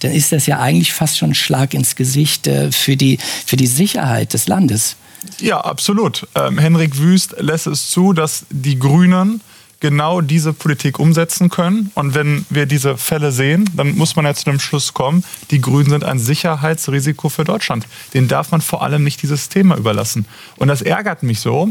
dann ist das ja eigentlich fast schon ein Schlag ins Gesicht für die Sicherheit des Landes. Ja, absolut. Henrik Wüst lässt es zu, dass die Grünen genau diese Politik umsetzen können. Und wenn wir diese Fälle sehen, dann muss man ja zu dem Schluss kommen, die Grünen sind ein Sicherheitsrisiko für Deutschland. Den darf man vor allem nicht dieses Thema überlassen. Und das ärgert mich so,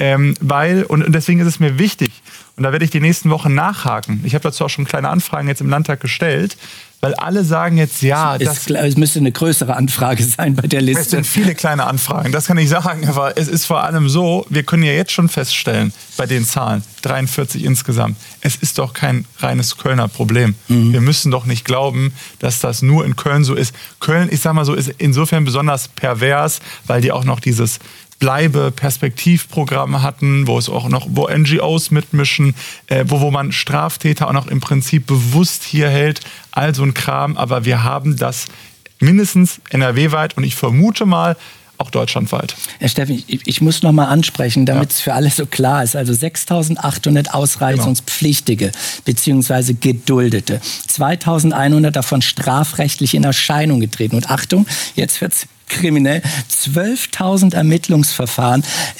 und deswegen ist es mir wichtig, und da werde ich die nächsten Wochen nachhaken. Ich habe dazu auch schon kleine Anfragen jetzt im Landtag gestellt, weil alle sagen jetzt, ja... Es müsste eine größere Anfrage sein bei der Liste. Es sind viele kleine Anfragen, das kann ich sagen, aber es ist vor allem so, wir können ja jetzt schon feststellen, bei den Zahlen, 43 insgesamt, es ist doch kein reines Kölner Problem. Wir müssen doch nicht glauben, dass das nur in Köln so ist. Köln, ich sag mal so, ist insofern besonders pervers, weil die auch noch dieses Bleibe-Perspektivprogramm hatten, wo NGOs mitmischen, wo man Straftäter auch noch im Prinzip bewusst hier hält, all so ein Kram. Aber wir haben das mindestens NRW-weit und ich vermute mal auch deutschlandweit. Herr Steffen, ich muss noch mal ansprechen, damit es für alle so klar ist. Also 6.800 Ausreisungspflichtige bzw. Geduldete. 2.100 davon strafrechtlich in Erscheinung getreten. Und Achtung, jetzt wird's kriminell, 12.000 Ermittlungsverfahren.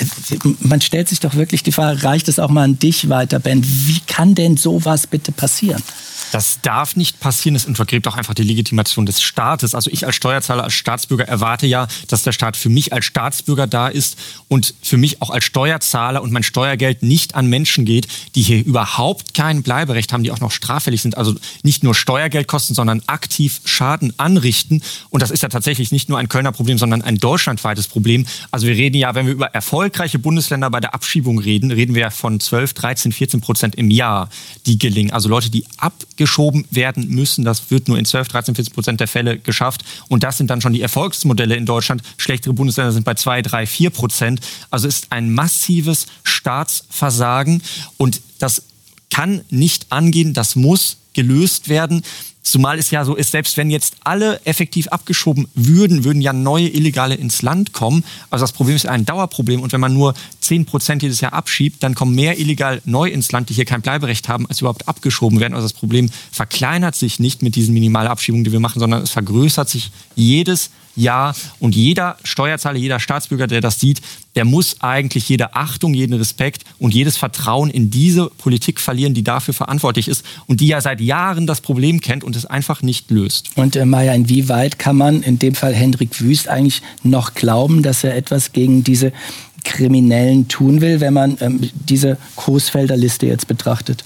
Man stellt sich doch wirklich die Frage, reicht es auch mal an dich weiter, Ben? Wie kann denn sowas bitte passieren? Das darf nicht passieren. Es untergräbt auch einfach die Legitimation des Staates. Also ich als Steuerzahler, als Staatsbürger erwarte ja, dass der Staat für mich als Staatsbürger da ist und für mich auch als Steuerzahler und mein Steuergeld nicht an Menschen geht, die hier überhaupt kein Bleiberecht haben, die auch noch straffällig sind. Also nicht nur Steuergeld kosten, sondern aktiv Schaden anrichten. Und das ist ja tatsächlich nicht nur ein Kölner Problem, sondern ein deutschlandweites Problem. Also wir reden ja, wenn wir über erfolgreiche Bundesländer bei der Abschiebung reden, reden wir ja von 12, 13, 14% im Jahr, die gelingen. Also Leute, die abgeschoben werden müssen, das wird nur in 12, 13, 14% der Fälle geschafft. Und das sind dann schon die Erfolgsmodelle in Deutschland. Schlechtere Bundesländer sind bei 2, 3, 4%. Also ist ein massives Staatsversagen. Und das kann nicht angehen, das muss gelöst werden. Zumal es ja so ist, selbst wenn jetzt alle effektiv abgeschoben würden ja neue Illegale ins Land kommen. Also das Problem ist ein Dauerproblem. Und wenn man nur 10% jedes Jahr abschiebt, dann kommen mehr illegal neu ins Land, die hier kein Bleiberecht haben, als überhaupt abgeschoben werden. Also das Problem verkleinert sich nicht mit diesen Minimalabschiebungen, die wir machen, sondern es vergrößert sich jedes Jahr. Und jeder Steuerzahler, jeder Staatsbürger, der das sieht, der muss eigentlich jede Achtung, jeden Respekt und jedes Vertrauen in diese Politik verlieren, die dafür verantwortlich ist und die ja seit Jahren das Problem kennt und es einfach nicht löst. Und Maja, inwieweit kann man in dem Fall Henrik Wüst eigentlich noch glauben, dass er etwas gegen diese Kriminellen tun will, wenn man diese Coesfelder Liste jetzt betrachtet?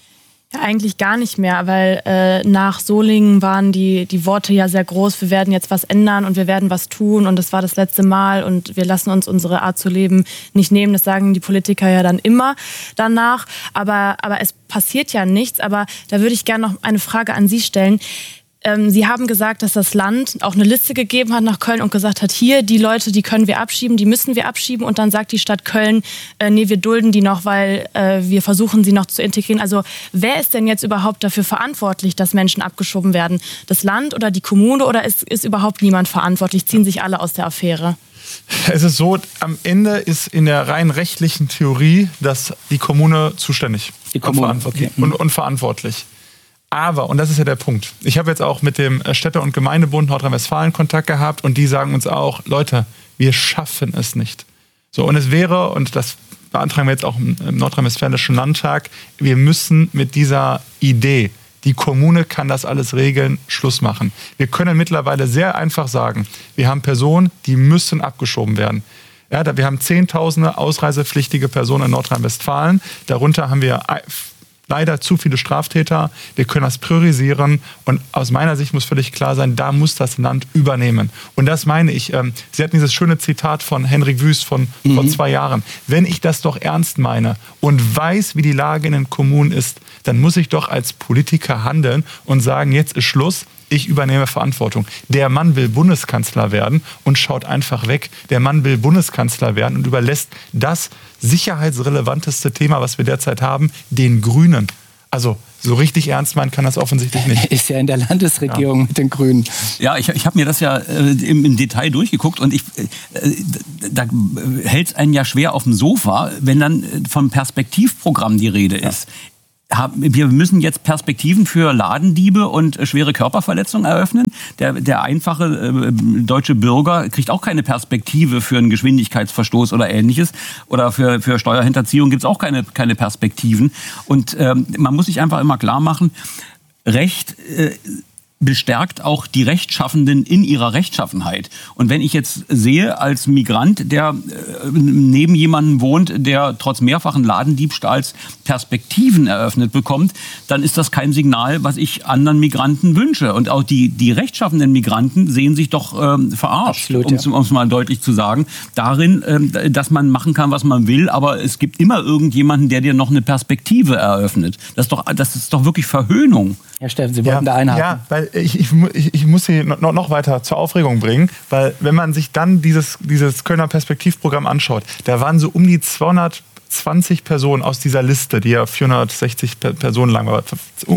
Ja, eigentlich gar nicht mehr, weil nach Solingen waren die Worte ja sehr groß. Wir werden jetzt was ändern und wir werden was tun und das war das letzte Mal und wir lassen uns unsere Art zu leben nicht nehmen. Das sagen die Politiker ja dann immer danach. Aber es passiert ja nichts. Aber da würde ich gerne noch eine Frage an Sie stellen. Sie haben gesagt, dass das Land auch eine Liste gegeben hat nach Köln und gesagt hat, hier, die Leute, die können wir abschieben, die müssen wir abschieben. Und dann sagt die Stadt Köln, nee, wir dulden die noch, weil wir versuchen, sie noch zu integrieren. Also wer ist denn jetzt überhaupt dafür verantwortlich, dass Menschen abgeschoben werden? Das Land oder die Kommune oder ist überhaupt niemand verantwortlich? Ziehen sich alle aus der Affäre? Es ist so, am Ende ist in der rein rechtlichen Theorie, dass die Kommune zuständig und verantwortlich. Aber, und das ist ja der Punkt, ich habe jetzt auch mit dem Städte- und Gemeindebund Nordrhein-Westfalen Kontakt gehabt und die sagen uns auch, Leute, wir schaffen es nicht. So, und es wäre, und das beantragen wir jetzt auch im Nordrhein-Westfälischen Landtag, wir müssen mit dieser Idee, die Kommune kann das alles regeln, Schluss machen. Wir können mittlerweile sehr einfach sagen, wir haben Personen, die müssen abgeschoben werden. Ja, wir haben Zehntausende ausreisepflichtige Personen in Nordrhein-Westfalen, darunter haben wir leider zu viele Straftäter. Wir können das priorisieren. Und aus meiner Sicht muss völlig klar sein, da muss das Land übernehmen. Und das meine ich. Sie hatten dieses schöne Zitat von Henrik Wüst von vor 2 Jahren. Wenn ich das doch ernst meine und weiß, wie die Lage in den Kommunen ist, dann muss ich doch als Politiker handeln und sagen, jetzt ist Schluss. Ich übernehme Verantwortung. Der Mann will Bundeskanzler werden und schaut einfach weg. Der Mann will Bundeskanzler werden und überlässt das sicherheitsrelevanteste Thema, was wir derzeit haben, den Grünen. Also so richtig ernst meinen kann das offensichtlich nicht. Ist ja in der Landesregierung mit den Grünen. Ja, ich habe mir das ja im Detail durchgeguckt und da hält es einen ja schwer auf dem Sofa, wenn dann vom Perspektivprogramm die Rede ist. wir müssen jetzt Perspektiven für Ladendiebe und schwere Körperverletzungen eröffnen. Der einfache deutsche Bürger kriegt auch keine Perspektive für einen Geschwindigkeitsverstoß oder Ähnliches. Oder für Steuerhinterziehung gibt es auch keine Perspektiven. Und man muss sich einfach immer klar machen, Recht bestärkt auch die Rechtschaffenden in ihrer Rechtschaffenheit. Und wenn ich jetzt sehe, als Migrant, der neben jemandem wohnt, der trotz mehrfachen Ladendiebstahls Perspektiven eröffnet bekommt, dann ist das kein Signal, was ich anderen Migranten wünsche. Und auch die rechtschaffenden Migranten sehen sich doch verarscht, um es mal deutlich zu sagen, darin, dass man machen kann, was man will, aber es gibt immer irgendjemanden, der dir noch eine Perspektive eröffnet. Das ist doch wirklich Verhöhnung. Herr Steffen, Sie wollten da einhaken. Ja, weil ich muss Sie noch weiter zur Aufregung bringen, weil wenn man sich dann dieses Kölner Perspektivprogramm anschaut, da waren so um die 220 Personen aus dieser Liste, die ja 460 Personen lang war,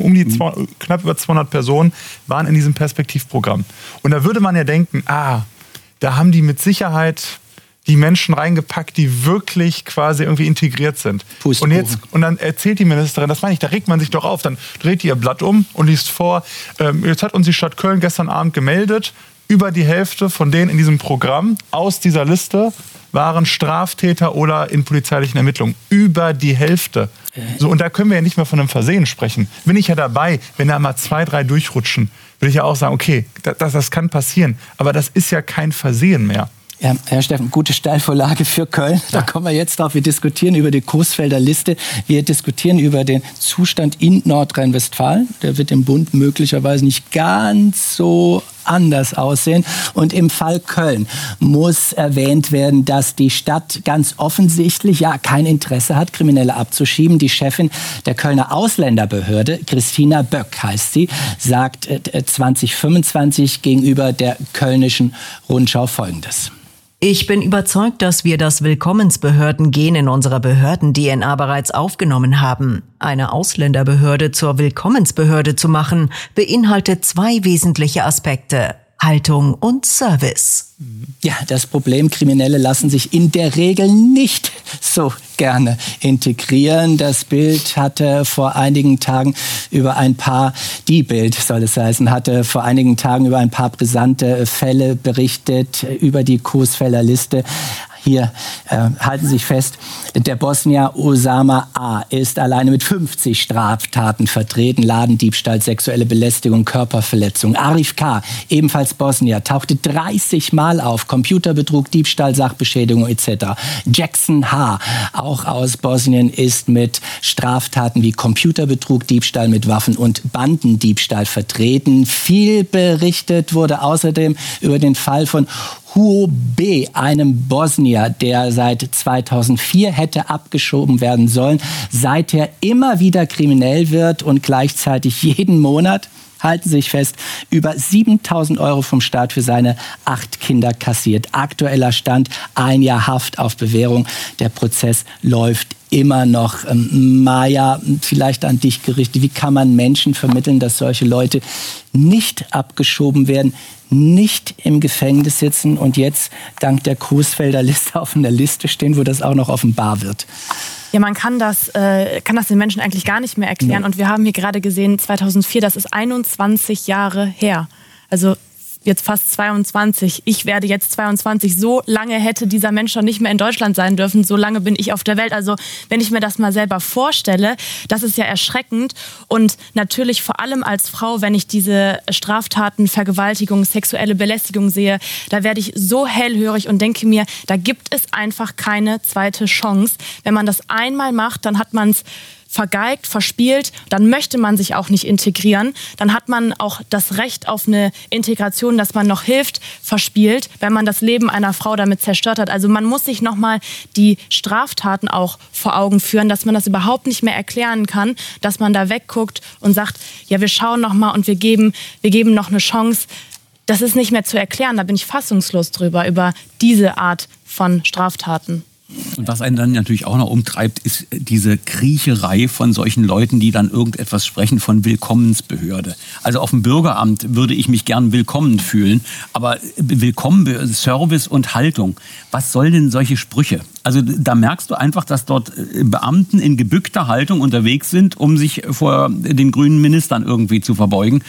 knapp über 200 Personen waren in diesem Perspektivprogramm. Und da würde man ja denken, da haben die mit Sicherheit die Menschen reingepackt, die wirklich quasi irgendwie integriert sind. Und dann erzählt die Ministerin, das meine ich, da regt man sich doch auf, dann dreht die ihr Blatt um und liest vor, jetzt hat uns die Stadt Köln gestern Abend gemeldet, über die Hälfte von denen in diesem Programm aus dieser Liste waren Straftäter oder in polizeilichen Ermittlungen. Über die Hälfte. So, und da können wir ja nicht mehr von einem Versehen sprechen. Bin ich ja dabei, wenn da mal 2, 3 durchrutschen, will ich ja auch sagen, okay, das kann passieren, aber das ist ja kein Versehen mehr. Ja, Herr Steffen, gute Steilvorlage für Köln. Da kommen wir jetzt drauf. Wir diskutieren über die Coesfelder Liste. Wir diskutieren über den Zustand in Nordrhein-Westfalen. Der wird im Bund möglicherweise nicht ganz so anders aussehen. Und im Fall Köln muss erwähnt werden, dass die Stadt ganz offensichtlich kein Interesse hat, Kriminelle abzuschieben. Die Chefin der Kölner Ausländerbehörde, Christina Böck heißt sie, sagt 2025 gegenüber der Kölnischen Rundschau Folgendes. Ich bin überzeugt, dass wir das Willkommensbehörden-Gen in unserer Behörden-DNA bereits aufgenommen haben. Eine Ausländerbehörde zur Willkommensbehörde zu machen, beinhaltet 2 wesentliche Aspekte: Haltung und Service. Ja, das Problem, Kriminelle lassen sich in der Regel nicht so gerne integrieren. Das Bild hatte vor einigen Tagen über ein paar brisante Fälle berichtet, über die Coesfelder Liste. Hier halten Sie sich fest, der Bosnier Osama A. ist alleine mit 50 Straftaten vertreten. Ladendiebstahl, sexuelle Belästigung, Körperverletzung. Arif K., ebenfalls Bosnier, tauchte 30 Mal auf. Computerbetrug, Diebstahl, Sachbeschädigung etc. Jackson H., auch aus Bosnien, ist mit Straftaten wie Computerbetrug, Diebstahl mit Waffen und Bandendiebstahl vertreten. Viel berichtet wurde außerdem über den Fall von Huo B., einem Bosnier, der seit 2004 hätte abgeschoben werden sollen, seither immer wieder kriminell wird und gleichzeitig jeden Monat, halten Sie sich fest, über 7.000 € vom Staat für seine 8 Kinder kassiert. Aktueller Stand, 1 Jahr Haft auf Bewährung. Der Prozess läuft immer noch. Maja, vielleicht an dich gerichtet. Wie kann man Menschen vermitteln, dass solche Leute nicht abgeschoben werden, nicht im Gefängnis sitzen und jetzt dank der Coesfelder Liste auf einer Liste stehen, wo das auch noch offenbar wird? Ja, man kann das den Menschen eigentlich gar nicht mehr erklären. Ja. Und wir haben hier gerade gesehen, 2004, das ist 21 Jahre her. Also jetzt fast 22. Ich werde jetzt 22. So lange hätte dieser Mensch schon nicht mehr in Deutschland sein dürfen. So lange bin ich auf der Welt. Also wenn ich mir das mal selber vorstelle, das ist ja erschreckend. Und natürlich vor allem als Frau, wenn ich diese Straftaten, Vergewaltigung, sexuelle Belästigung sehe, da werde ich so hellhörig und denke mir, da gibt es einfach keine zweite Chance. Wenn man das einmal macht, dann hat man es vergeigt, verspielt, dann möchte man sich auch nicht integrieren. Dann hat man auch das Recht auf eine Integration, dass man noch hilft, verspielt, wenn man das Leben einer Frau damit zerstört hat. Also man muss sich nochmal die Straftaten auch vor Augen führen, dass man das überhaupt nicht mehr erklären kann, dass man da wegguckt und sagt, ja, wir schauen nochmal und wir geben noch eine Chance. Das ist nicht mehr zu erklären, da bin ich fassungslos drüber, über diese Art von Straftaten. Und was einen dann natürlich auch noch umtreibt, ist diese Kriecherei von solchen Leuten, die dann irgendetwas sprechen von Willkommensbehörde. Also auf dem Bürgeramt würde ich mich gern willkommen fühlen, aber willkommen, Service und Haltung. Was soll denn solche Sprüche? Also da merkst du einfach, dass dort Beamten in gebückter Haltung unterwegs sind, um sich vor den grünen Ministern irgendwie zu verbeugen.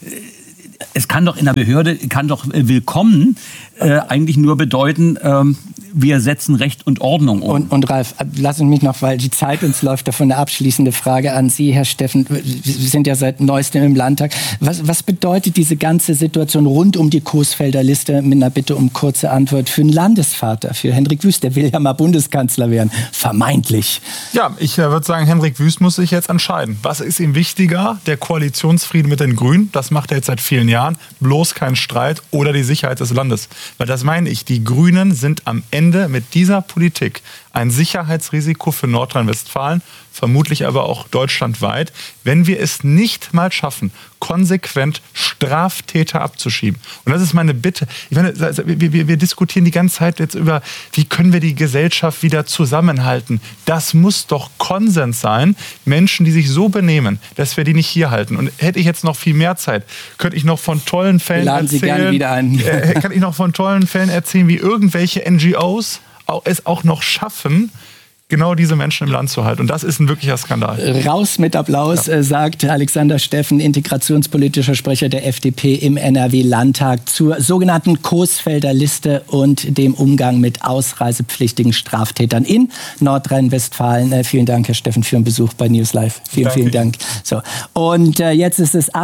Es kann doch in der Behörde, willkommen eigentlich nur bedeuten, wir setzen Recht und Ordnung um. Und Ralf, lassen mich noch, weil die Zeit uns läuft, davon eine abschließende Frage an Sie, Herr Steffen. Sie sind ja seit neuestem im Landtag. Was bedeutet diese ganze Situation rund um die Coesfelder Liste, mit einer Bitte um kurze Antwort, für einen Landesvater, für Hendrik Wüst? Der will ja mal Bundeskanzler werden, vermeintlich. Ja, ich würde sagen, Hendrik Wüst muss sich jetzt entscheiden. Was ist ihm wichtiger? Der Koalitionsfrieden mit den Grünen, das macht er jetzt seit vielen Jahren, bloß kein Streit, oder die Sicherheit des Landes. Weil das meine ich, die Grünen sind am Ende mit dieser Politik ein Sicherheitsrisiko für Nordrhein-Westfalen, vermutlich aber auch deutschlandweit, wenn wir es nicht mal schaffen, konsequent Straftäter abzuschieben. Und das ist meine Bitte. Ich meine, wir diskutieren die ganze Zeit jetzt über, wie können wir die Gesellschaft wieder zusammenhalten. Das muss doch Konsens sein, Menschen, die sich so benehmen, dass wir die nicht hier halten. Und hätte ich jetzt noch viel mehr Zeit, könnte ich noch von tollen Fällen erzählen. Sie gerne wieder ein. Kann ich noch von tollen Fällen erzählen, wie irgendwelche NGOs es auch noch schaffen, genau diese Menschen im Land zu halten. Und das ist ein wirklicher Skandal. Raus mit Applaus, sagt Alexander Steffen, integrationspolitischer Sprecher der FDP im NRW-Landtag zur sogenannten Coesfelder Liste und dem Umgang mit ausreisepflichtigen Straftätern in Nordrhein-Westfalen. Vielen Dank, Herr Steffen, für den Besuch bei News Live. Vielen Dank. So. Und jetzt ist es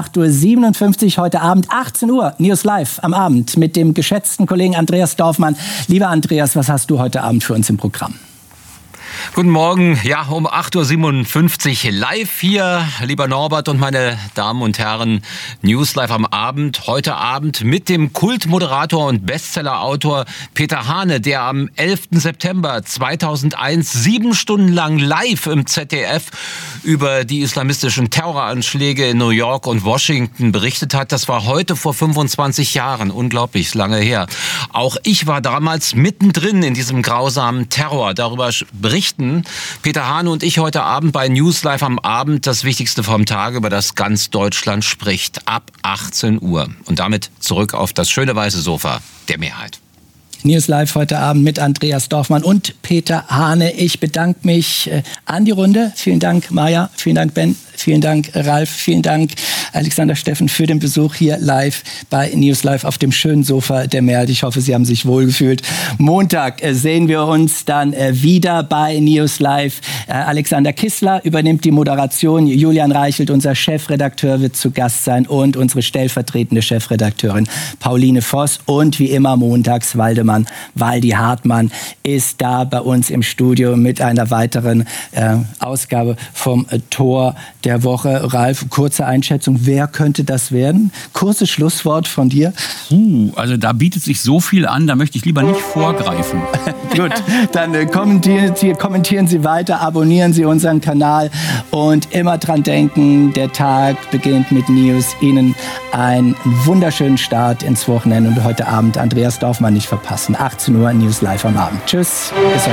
8.57 Uhr, heute Abend 18 Uhr, News Live am Abend mit dem geschätzten Kollegen Andreas Dorfmann. Lieber Andreas, was hast du heute Abend für uns im Programm? Guten Morgen, ja, um 8.57 Uhr live hier, lieber Norbert und meine Damen und Herren, News Live am Abend, heute Abend mit dem Kultmoderator und Bestsellerautor Peter Hane, der am 11. September 2001 7 Stunden lang live im ZDF über die islamistischen Terroranschläge in New York und Washington berichtet hat. Das war heute vor 25 Jahren, unglaublich lange her. Auch ich war damals mittendrin in diesem grausamen Terror. Darüber berichten Peter Hane und ich heute Abend bei News Live am Abend, das Wichtigste vom Tag, über das ganz Deutschland spricht, ab 18 Uhr. Und damit zurück auf das schöne weiße Sofa der Mehrheit. News Live heute Abend mit Andreas Dorfmann und Peter Hane. Ich bedanke mich an die Runde. Vielen Dank, Maja. Vielen Dank, Ben. Vielen Dank, Ralf. Vielen Dank, Alexander Steffen, für den Besuch hier live bei News Live auf dem schönen Sofa der Mehrheit. Ich hoffe, Sie haben sich wohlgefühlt. Montag sehen wir uns dann wieder bei News Live. Alexander Kissler übernimmt die Moderation. Julian Reichelt, unser Chefredakteur, wird zu Gast sein und unsere stellvertretende Chefredakteurin Pauline Voss. Und wie immer montags Waldemar Waldi Hartmann ist da bei uns im Studio mit einer weiteren Ausgabe vom Tor der Woche. Ralf, kurze Einschätzung, wer könnte das werden? Kurzes Schlusswort von dir. Also da bietet sich so viel an, da möchte ich lieber nicht vorgreifen. Gut, dann kommentieren Sie weiter, abonnieren Sie unseren Kanal und immer dran denken, der Tag beginnt mit News. Ihnen einen wunderschönen Start ins Wochenende und heute Abend Andreas Dorfmann nicht verpassen. 18 Uhr News Live am Abend. Tschüss. Bis heute.